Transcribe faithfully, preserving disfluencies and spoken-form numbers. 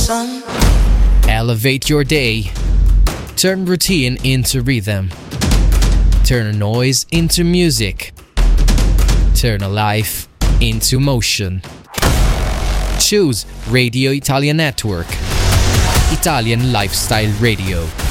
sun. Elevate your day. Turn routine into rhythm. Turn noise into music. Turn a life into motion. Choose Radio Italia Network. Italian Lifestyle Radio.